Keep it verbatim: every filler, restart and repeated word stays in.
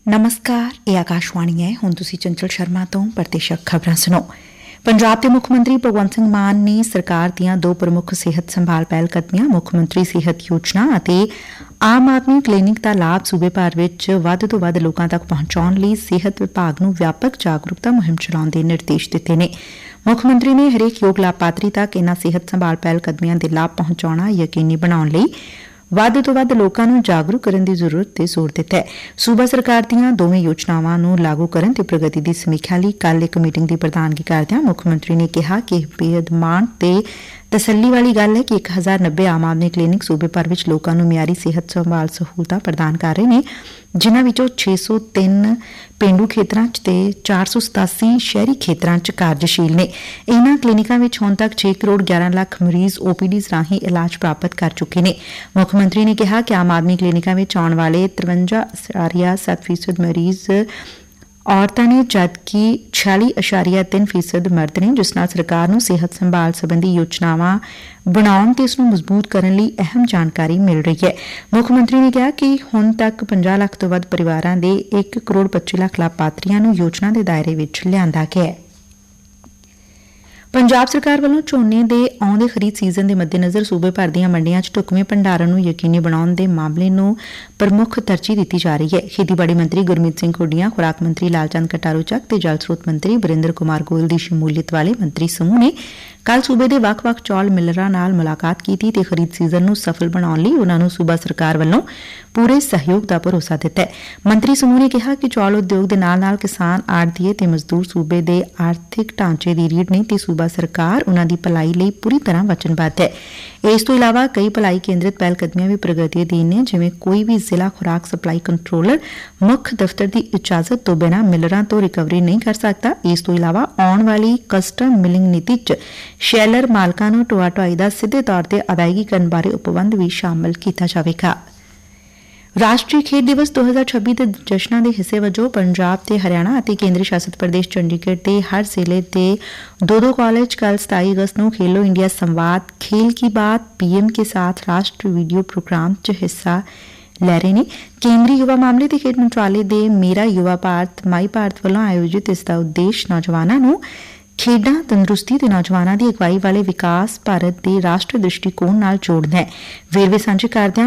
ਨਮਸਕਾਰ, ਇਹ ਆਕਾਸ਼ਵਾਣੀ ਹੈ। ਹੁਣ ਤੁਸੀਂ ਚੰਚਲ ਸ਼ਰਮਾ ਤੋਂ ਪ੍ਰਤੀਸ਼ਕ ਖਬਰਾਂ ਸੁਣੋ। ਪੰਜਾਬ ਦੇ ਮੁੱਖ ਮੰਤਰੀ ਭਗਵੰਤ ਸਿੰਘ ਮਾਨ ਨੇ ਸਰਕਾਰ ਦੀਆਂ ਦੋ ਪ੍ਰਮੁੱਖ ਸਿਹਤ ਸੰਭਾਲ ਪਹਿਲ ਕਦਮੀਆਂ ਮੁੱਖ ਮੰਤਰੀ ਸਿਹਤ ਯੋਜਨਾ ਅਤੇ ਆਮ ਆਦਮੀ ਕਲੀਨਿਕ ਦਾ ਲਾਭ ਸੂਬੇ ਭਰ ਵਿੱਚ ਵੱਧ ਤੋਂ ਵੱਧ ਲੋਕਾਂ ਤੱਕ ਪਹੁੰਚਾਉਣ ਲਈ ਸਿਹਤ ਵਿਭਾਗ ਨੂੰ ਵਿਆਪਕ ਜਾਗਰੂਕਤਾ ਮੁਹਿੰਮ ਚਲਾਉਣ ਦੇ ਨਿਰਦੇਸ਼ ਦਿੱਤੇ ਨੇ। ਮੁੱਖ ਮੰਤਰੀ ਨੇ ਹਰੇਕ ਯੋਗ ਲਾਭਪਾਤਰੀ ਤੱਕ ਇਨ੍ਹਾਂ ਸਿਹਤ ਸੰਭਾਲ ਪਹਿਲ ਕਦਮੀਆਂ ਦੇ ਲਾਭ ਪਹੁੰਚਾਉਣਾ ਯਕੀਨੀ ਬਣਾਉਣ ਲਈ ਵੱਧ ਤੋਂ ਵੱਧ ਲੋਕਾਂ ਨੂੰ ਜਾਗਰੂਕ ਕਰਨ ਦੀ ਜ਼ਰੂਰਤ ਤੇ ਜ਼ੋਰ ਦਿੱਤਾ ਹੈ। ਸੂਬਾ ਸਰਕਾਰ ਦੀਆਂ ਦੋਵੇਂ ਯੋਜਨਾਵਾਂ ਨੂੰ ਲਾਗੂ ਕਰਨ ਤੇ ਪ੍ਰਗਤੀ ਦੀ ਸਮੀਖਿਆ ਲਈ ਕੱਲ੍ਹ ਇੱਕ ਮੀਟਿੰਗ ਦੀ ਪ੍ਰਧਾਨਗੀ ਕਰਦਿਆਂ ਮੁੱਖ ਮੰਤਰੀ ਨੇ ਕਿਹਾ ਕਿ ਇਹ ਬੇਹੱਦ ਮਾਣ ਤੇ ਤਸੱਲੀ ਵਾਲੀ ਗੱਲ ਹੈ ਕਿ ਇੱਕ ਹਜ਼ਾਰ ਨੱਬੇ ਆਮ ਆਦਮੀ ਕਲੀਨਿਕ ਸੂਬੇ ਭਰ ਵਿੱਚ ਲੋਕਾਂ ਨੂੰ ਮਿਆਰੀ ਸਿਹਤ ਸੰਭਾਲ ਸਹੂਲਤਾਂ ਪ੍ਰਦਾਨ ਕਰ ਰਹੇ ਨੇ, ਜਿਨ੍ਹਾਂ ਵਿੱਚੋਂ ਛੇ ਸੌ ਤਿੰਨ ਪੇਂਡੂ ਖੇਤਰਾਂ 'ਚ ਤੇ ਚਾਰ ਸੌ ਸਤਾਸੀ ਸ਼ਹਿਰੀ ਖੇਤਰਾਂ 'ਚ ਕਾਰਜਸ਼ੀਲ ਨੇ। ਇਨ੍ਹਾਂ ਕਲੀਨਿਕਾਂ ਵਿੱਚ ਹੁਣ ਤੱਕ ਛੇ ਕਰੋੜ ਗਿਆਰਾਂ ਲੱਖ ਮਰੀਜ਼ ਓ ਪੀ ਡੀਜ਼ ਰਾਹੀਂ ਇਲਾਜ ਪ੍ਰਾਪਤ ਕਰ ਚੁੱਕੇ ਨੇ। ਮੁੱਖ ਮੰਤਰੀ ਨੇ ਕਿਹਾ ਕਿ ਆਮ ਆਦਮੀ ਕਲੀਨਿਕਾਂ ਵਿੱਚ ਆਉਣ ਵਾਲੇ ਤਰਵੰਜਾ ਅਸ਼ਾਰੀਆ ਸੱਤ ਫੀਸਦ ਮਰੀਜ਼ ਔਰਤਾਂ ਨੇ, ਜਦਕਿ ਛਿਆਲੀ ਅਸ਼ਾਰੀਆ ਤਿੰਨ ਫੀਸਦ ਮਰਦ ਨੇ, ਜਿਸ ਨਾਲ ਸਰਕਾਰ ਨੂੰ ਸਿਹਤ ਸੰਭਾਲ ਸਬੰਧੀ ਯੋਜਨਾਵਾਂ ਬਣਾਉਣ ਤੇ ਇਸ ਨੂੰ ਮਜ਼ਬੂਤ ਕਰਨ ਲਈ ਅਹਿਮ ਜਾਣਕਾਰੀ ਮਿਲ ਰਹੀ ਹੈ। ਮੁੱਖ ਮੰਤਰੀ ਨੇ ਕਿਹਾ ਕਿ ਹੁਣ ਤੱਕ ਪੰਜਾਹ ਲੱਖ ਤੋਂ ਵੱਧ ਪਰਿਵਾਰਾਂ ਦੇ ਇੱਕ ਕਰੋੜ ਪੱਚੀ ਲੱਖ ਲਾਭਪਾਤਰੀਆਂ ਨੂੰ ਯੋਜਨਾ ਦੇ ਦਾਇਰੇ ਵਿੱਚ ਲਿਆਂਦਾ ਗਿਆ ਹੈ। ਪੰਜਾਬ ਸਰਕਾਰ ਵੱਲੋਂ ਝੋਨੇ ਦੇ ਆਉਂਦੇ ਖਰੀਦ ਸੀਜ਼ਨ ਦੇ ਮੱਦੇਨਜ਼ਰ ਸੂਬੇ ਭਰ ਦੀਆਂ ਮੰਡੀਆਂ 'ਚ ਢੁਕਵੇਂ ਭੰਡਾਰਨ ਨੂੰ ਯਕੀਨੀ ਬਣਾਉਣ ਦੇ ਮਾਮਲੇ ਨੂੰ ਪ੍ਰਮੁੱਖ ਤਰਜੀਹ ਦਿੱਤੀ ਜਾ ਰਹੀ ਹੈ। ਖੇਤੀਬਾੜੀ ਮੰਤਰੀ ਗੁਰਮੀਤ ਸਿੰਘ ਖੁੱਡੀਆਂ, ਖੁਰਾਕ ਮੰਤਰੀ ਲਾਲਚੰਦ ਕਟਾਰੂ ਚੱਕ ਤੇ ਜਲ ਸਰੋਤ ਮੰਤਰੀ ਬਰਿੰਦਰ ਕੁਮਾਰ ਗੋਇਲ ਦੀ ਸ਼ਮੂਲੀਅਤ ਵਾਲੇ ਮੰਤਰੀ ਸਮੂਹ ਨੇ ਕੱਲ੍ਹ ਸੂਬੇ ਦੇ ਵੱਖ-ਵੱਖ ਚੌਲ ਮਿਲਰਾਂ ਨਾਲ ਮੁਲਾਕਾਤ ਕੀਤੀ ਤੇ ਖਰੀਦ ਸੀਜ਼ਨ ਨੂੰ ਸਫਲ ਬਣਾਉਣ ਲਈ ਉਨ੍ਹਾਂ ਨੂੰ ਸੂਬਾ ਸਰਕਾਰ ਵੱਲੋਂ ਪੂਰੇ ਸਹਿਯੋਗ ਦਾ ਭਰੋਸਾ ਦਿੱਤਾ ਹੈ। ਮੰਤਰੀ ਸਮੂਹ ਨੇ ਕਿਹਾ ਕਿ ਚੌਲ ਉਦਯੋਗ ਦੇ ਨਾਲ-ਨਾਲ ਕਿਸਾਨ, ਆੜ੍ਹਤੀਏ ਤੇ ਮਜ਼ਦੂਰ ਸੂਬੇ ਦੇ ਆਰਥਿਕ ਢਾਂਚੇ ਦੀ ਰੀੜ੍ਹ ਨੇ ਤੇ ਸੂਬਾ ਸਰਕਾਰ ਉਨ੍ਹਾਂ ਦੀ ਭਲਾਈ ਲਈ ਪੂਰੀ ਤਰ੍ਹਾਂ ਵਚਨਬੱਧ ਹੈ। ਇਸ ਤੋਂ ਇਲਾਵਾ ਕਈ ਭਲਾਈ ਕੇਂਦਰਿਤ ਪਹਿਲ ਕਦਮੀਆਂ ਵੀ ਪ੍ਰਗਤੀ ਅਧੀਨ ਨੇ, ਜਿਵੇਂ ਕੋਈ ਵੀ ਜ਼ਿਲ੍ਹਾ ਖੁਰਾਕ ਸਪਲਾਈ ਕੰਟਰੋਲਰ ਮੁੱਖ ਦਫ਼ਤਰ ਦੀ ਇਜਾਜ਼ਤ ਤੋਂ ਬਿਨਾਂ ਮਿਲਰਾਂ ਤੋਂ ਰਿਕਵਰੀ ਨਹੀਂ ਕਰ ਸਕਦਾ। ਇਸ ਤੋਂ ਇਲਾਵਾ ਆਉਣ ਵਾਲੀ ਕਸਟਮ ਮਿਲਿੰਗ ਨੀਤੀ 'ਚ ਸ਼ੈਲਰ ਮਾਲਕਾਂ ਨੂੰ ਢੋਆ ਢੁਆਈ ਦਾ ਸਿੱਧੇ ਤੌਰ ਤੇ ਅਦਾਇਗੀ ਕਰਨ ਬਾਰੇ ਉਪਬੰਧ ਵੀ ਸ਼ਾਮਲ ਕੀਤਾ ਜਾਵੇਗਾ। ਰਾਸ਼ਟਰੀ ਖੇਡ ਦਿਵਸ ਦੋ ਹਜ਼ਾਰ ਛੱਬੀ ਦੇ ਜਸ਼ਨਾਂ ਦੇ ਹਿੱਸੇ ਵਜੋਂ ਪੰਜਾਬ ਤੇ ਹਰਿਆਣਾ ਅਤੇ ਕੇਂਦਰੀ ਸ਼ਾਸਤ ਪ੍ਰਦੇਸ਼ ਚੰਡੀਗੜ੍ਹ ਦੇ ਹਰ ਜ਼ਿਲ੍ਹੇ ਦੇ ਦੋ ਦੋ ਕਾਲਜ ਕੱਲ੍ਹ ਸਤਾਈ ਅਗਸਤ ਨੂੰ ਖੇਲੋ ਇੰਡੀਆ ਸੰਵਾਦ ਖੇਲ ਕੀ ਬਾਤ ਪੀ ਐਮ ਕੇ ਸਾਥ ਰਾਸ਼ਟਰ ਵੀਡੀਓ ਪ੍ਰੋਗਰਾਮ 'ਚ ਹਿੱਸਾ ਲੈ ਰਹੇ ਨੇ। ਕੇਂਦਰੀ ਯੁਵਾ ਮਾਮਲੇ ਤੇ ਖੇਡ ਮੰਤਰਾਲੇ ਦੇ ਮੇਰਾ ਯੁਵਾ ਭਾਰਤ ਮਾਈ ਭਾਰਤ ਵੱਲੋਂ ਆਯੋਜਿਤ ਇਸ ਦਾ ਉਦੇਸ਼ ਨੌਜਵਾਨਾਂ ਨੂੰ ਖੇਡਾਂ, ਤੰਦਰੁਸਤੀ ਤੇ ਨੌਜਵਾਨਾਂ ਦੀ ਅਗਵਾਈ ਵਾਲੇ ਵਿਕਾਸ ਭਾਰਤ ਦੇ ਰਾਸ਼ਟਰੀ ਦ੍ਰਿਸ਼ਟੀਕੋਣ ਨਾਲ ਜੋੜਨਾ ਹੈ। ਵੇਰਵੇ ਸਾਂਝੇ ਕਰਦਿਆਂ